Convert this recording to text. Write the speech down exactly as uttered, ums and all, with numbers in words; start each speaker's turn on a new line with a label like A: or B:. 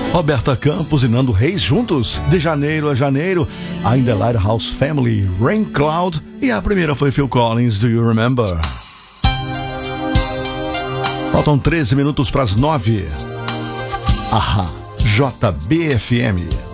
A: Roberta Campos e Nando Reis juntos, de janeiro a janeiro, ainda Lighthouse Family, Rain Cloud, e a primeira foi Phil Collins, Do You Remember? Faltam treze minutos para as nove. Ahá, J B F M.